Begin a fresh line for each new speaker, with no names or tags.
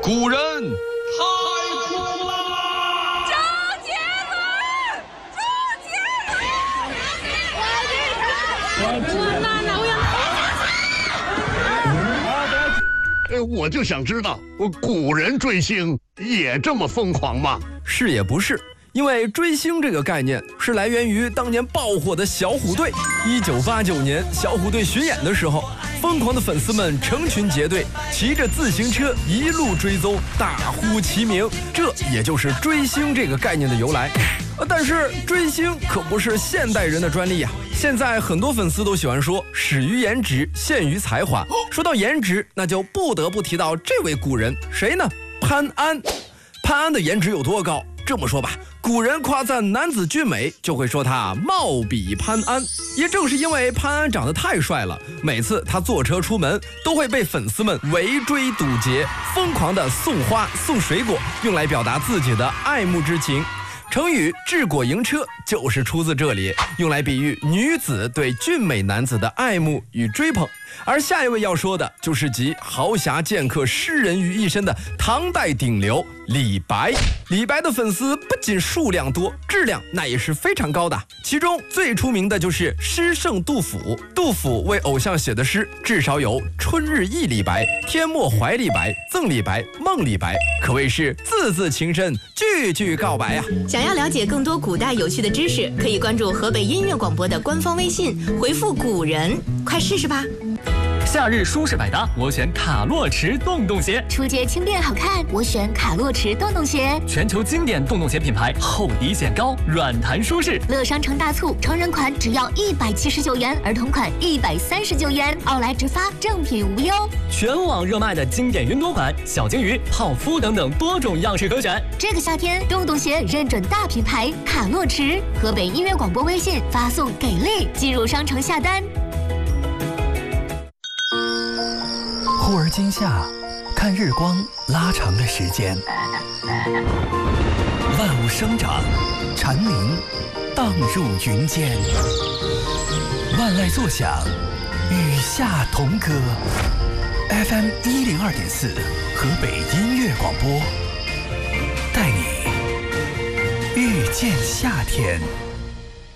古人太苦了。
周杰伦，
我就想知道，古人追星也这么疯狂吗？
是也不是，因为追星这个概念是来源于当年爆火的小虎队。1989年，小虎队巡演的时候，疯狂的粉丝们成群结队，骑着自行车一路追踪，大呼其名，这也就是追星这个概念的由来。但是追星可不是现代人的专利呀。现在很多粉丝都喜欢说始于颜值，陷于才华。说到颜值，那就不得不提到这位古人，谁呢？潘安。潘安的颜值有多高？这么说吧，古人夸赞男子俊美，就会说他貌比潘安。也正是因为潘安长得太帅了，每次他坐车出门，都会被粉丝们围追堵截，疯狂的送花送水果，用来表达自己的爱慕之情。成语治国迎车就是出自这里，用来比喻女子对俊美男子的爱慕与追捧。而下一位要说的就是集豪侠剑客诗人于一身的唐代顶流李白。李白的粉丝不仅数量多，质量那也是非常高的。其中最出名的就是诗圣杜甫。杜甫为偶像写的诗至少有《春日忆李白》《天末怀李白》《赠李白》《梦李白》，可谓是字字情深，句句告白啊！
想要了解更多古代有趣的知识，可以关注河北音乐广播的官方微信，回复古人，快试试吧。
夏日舒适百搭，我选卡洛驰洞洞鞋。
初阶轻便好看，我选卡洛驰洞洞鞋。
全球经典洞洞鞋品牌，厚底显高，软弹舒适。
乐商城大促，成人款只要179元，儿童款139元，奥莱直发，正品无忧。
全网热卖的经典云朵款、小金鱼、泡芙等等多种样式可选。
这个夏天，洞洞鞋认准大品牌卡洛驰。河北音乐广播微信发送给力，进入商城下单。
忽而今夏，看日光拉长了时间，万物生长，蝉鸣荡入云间，万籁作响，与夏同歌。FM 102.4，河北音乐广播，带你遇见夏天。